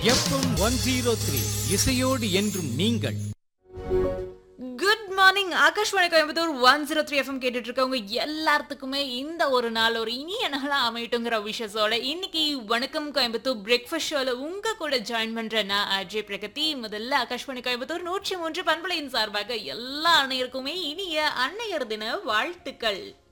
FM 103 இசையோடு என்றும் நீங்கள். Good morning. Akashvani Coimbatore 103 FM கேட்டுட்டு இருக்கவங்க எல்லாத்துக்குமே இந்த ஒரு நாள் ஒரு இனிய நாளா அமையட்டுங்கிற விஷயத்தோட இன்னைக்கு வணக்கம் கோயம்புத்தூர் பிரேக்ஃபாஸ்ட் ஷோல உங்க கூட ஜாயின் பண்ற நான் அஜய் பிரகதி. முதல்ல ஆகாஷ்வாணி கோயம்புத்தூர் 103 பண்பலையின் சார்பாக எல்லா அன்னையருக்குமே இனிய அன்னையர் தின வாழ்த்துக்கள்.